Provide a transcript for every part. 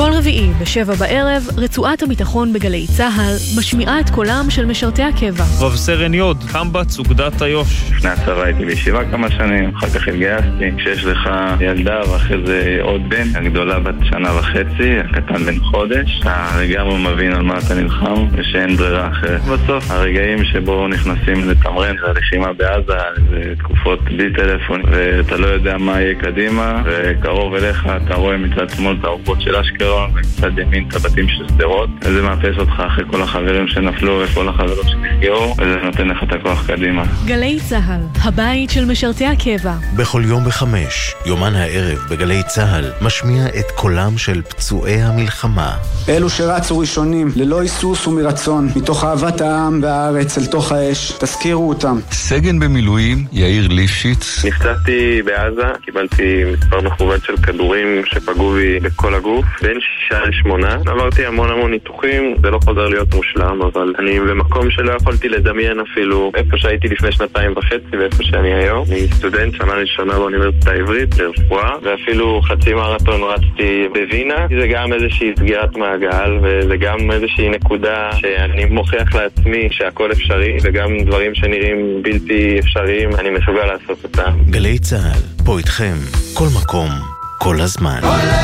כל רביעי ב7 בערב, רצועת הביטחון בגלי צהל משמיעה את קולם של משרתי הקבע. רב סרן יוד, קמב"ץ אוגדת איו"ש. לפני הצבא הייתי בישיבה כמה שנים, אחר כך התגייסתי. כשיש לך ילדה ואחרי זה עוד בן, הגדולה בת 1.5 שנה, הקטן בן חודש, אתה לגמרי מבין על מה אתה נלחם ושאין ברירה אחרת. בסוף הרגעים שבו נכנסים לתמרן, זה הלחימה בעזה, זה תקופות בלי טלפון ואתה לא יודע מה יהיה קדימה, וקרוב אליך אתה רואה מצד שמאל את האורבות של אשקלון ומצד ימין את הבתים של שדרות, וזה מאפס אותך אחרי כל החברים שנפלו וכל החברות שנפגעו, וזה נותן לך את הכוח קדימה. גלי צהל, הבית של משרתי הקבע. בכל יום ב5, יומן הערב בגלי צהל, משמיע את קולם של פצועי המלחמה. אלו שרצו ראשונים, ללא היסוס ומרצון, מתוך אהבת העם והארץ אל תוך האש, תזכירו אותם. סגן במילואים, יאיר ליפשיץ. נפצעתי בעזה, קיבלתי מספר מכובד של כדורים שפגעו בי בכל הגוף, בין 6 ל8. עברתי המון ניתוחים, זה לא חוזר להיות מושלם, אבל אני במקום שלא יכולתי לדמיין אפילו איפה שהייתי לפני 2.5 ואיפה שאני היום. אני סטודנט שנה ראשונה באוניברסיטה העברית לרפואה, ואפילו חצי מרתון רצתי בווינה. זה גם איזושהי סגירת מעגל, וזה גם איזושהי נקודה שאני מוכיח לעצמי שהכל אפשרי, וגם דברים שנראים בלתי אפשריים, אני מסוגל לעשות אותם. גלי צהל, פה איתכם, כל מקום, כל הזמן.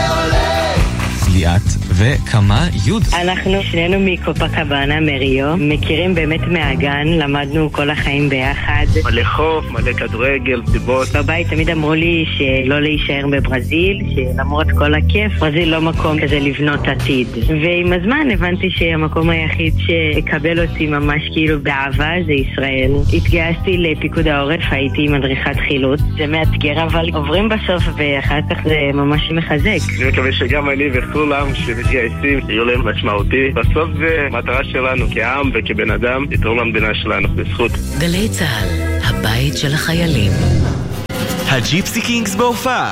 ליאת וכמה יוד. אנחנו שנינו מקופקבנה מריו, מכירים באמת מהגן, למדנו כל החיים ביחד. מלא חוף, מלא כדורגל, סיבות. בבית תמיד אמרו לי שלא להישאר בברזיל, שלמרות כל הכיף, ברזיל לא מקום כזה לבנות עתיד. ועם הזמן הבנתי שהמקום היחיד שקבל אותי ממש כאילו באהבה זה ישראל. התגייסתי לפיקוד העורף, הייתי מדריכת חילוץ. זה מאתגר אבל עוברים בסוף ואחר כך זה ממש מחזק. אני מקווה שגם אני וכולם שמתגייסים יהיו להם משמעותי. בסוף זה מטרה שלנו כעם וכבן אדם לתרום למדינה שלנו בזכות. גלי צהל, הבית של החיילים. הג'יפסי קינגס בהופעה.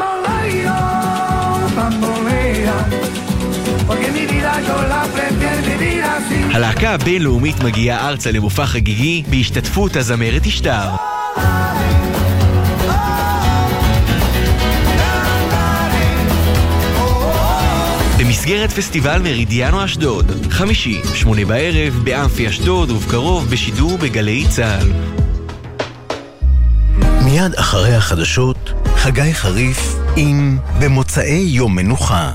הלהקה הבינלאומית מגיעה ארצה למופע חגיגי בהשתתפות הזמרת אשתר. במסגרת פסטיבל מרידיאנו אשדוד, 5, 8 בערב, באמפי אשדוד ובקרוב בשידור בגלי צהל. מיד אחרי החדשות, חגי חריף עם במוצאי יום מנוחה.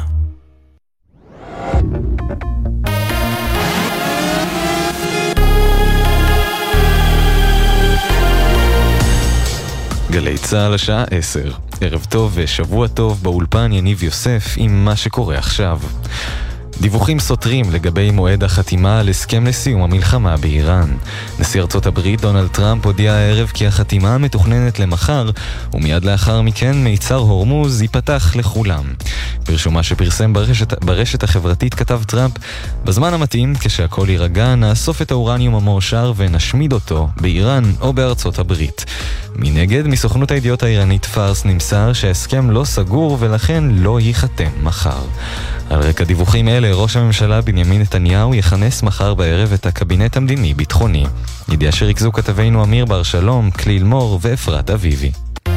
גלי צהל השעה 10. ערב טוב ושבוע טוב, באולפן יניב יוסף עם מה שקורה עכשיו. דיווחים סותרים לגבי מועד החתימה על הסכם לסיום המלחמה באיראן. נשיא ארצות הברית דונלד טראמפ הודיע הערב כי החתימה מתוכננת למחר, ומיד לאחר מכן מיצר הורמוז ייפתח לכולם. ברשומה שפרסם ברשת החברתית כתב טראמפ, בזמן המתאים, כשהכל יירגע, נאסוף את האורניום המועשר ונשמיד אותו באיראן או בארצות הברית. מנגד, מסוכנות הידיעות האיראנית פארס נמסר שההסכם לא סגור ולכן לא ייחתם מחר. על רקע דיווחים אלה, ראש הממשלה בנימין נתניהו יכנס מחר בערב את הקבינט המדיני-ביטחוני. ידיעה שריכזו כתבינו אמיר בר שלום, כליל מור ואפרת אביבי.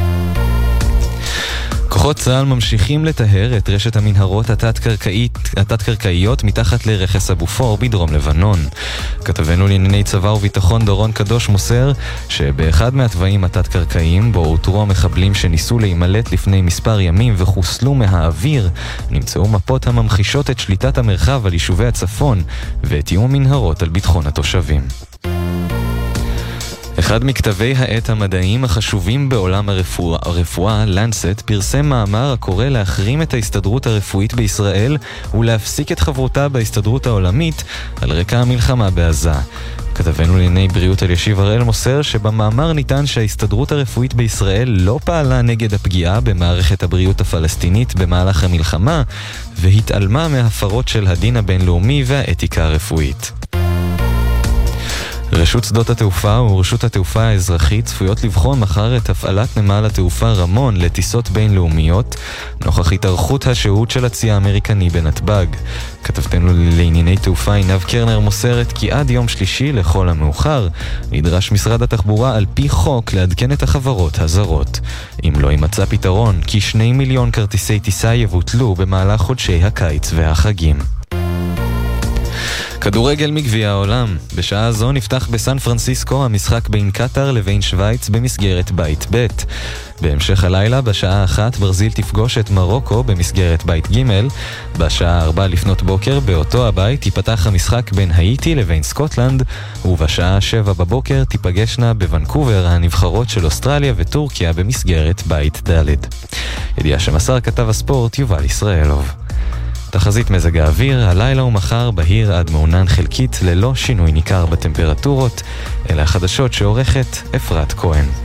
כוחות צה"ל ממשיכים לטהר את רשת המנהרות התת-קרקעיות מתחת לרכס הבופור בדרום לבנון. כתבנו לענייני צבא וביטחון דורון קדוש מוסר שבאחד מהתוואים התת-קרקעיים בו אותרו המחבלים שניסו להימלט לפני מספר ימים וחוסלו מהאוויר, נמצאו מפות הממחישות את שליטת המרחב על יישובי הצפון ואת איום המנהרות על ביטחון התושבים. אחד מכתבי העת המדעיים החשובים בעולם הרפואה, לנסט, פרסם מאמר הקורא להחרים את ההסתדרות הרפואית בישראל ולהפסיק את חברותה בהסתדרות העולמית על רקע המלחמה בעזה. כתבנו לענייני בריאות אלישיב הראל מוסר שבמאמר ניתן שההסתדרות הרפואית בישראל לא פעלה נגד הפגיעה במערכת הבריאות הפלסטינית במהלך המלחמה, והתעלמה מהפרות של הדין הבינלאומי והאתיקה הרפואית. רשות שדות התעופה ורשות התעופה האזרחית צפויות לבחון מחר את הפעלת נמל התעופה רמון לטיסות בינלאומיות נוכח התארכות השהות של הצי האמריקני בנתב"ג. כתבתנו לענייני תעופה עינב קרנר מוסרת כי עד יום שלישי לכל המאוחר נדרש משרד התחבורה על פי חוק לעדכן את החברות הזרות. אם לא יימצא פתרון, כי 2 מיליון כרטיסי טיסה יבוטלו במהלך חודשי הקיץ והחגים. כדורגל מגביע העולם. בשעה זו נפתח בסן פרנסיסקו המשחק בין קטר לבין שוויץ במסגרת בית ב'. בהמשך הלילה בשעה 1 ברזיל תפגוש את מרוקו במסגרת בית ג'. בשעה 4 לפנות בוקר באותו הבית ייפתח המשחק בין האיטי לבין סקוטלנד, ובשעה 7 בבוקר תיפגשנה בוונקובר הנבחרות של אוסטרליה וטורקיה במסגרת בית ד'. ידיעה שמסר כתב הספורט יובל ישראלוב. תחזית מזג האוויר, הלילה ומחר בהיר עד מעונן חלקית ללא שינוי ניכר בטמפרטורות. אלה החדשות שעורכת אפרת כהן.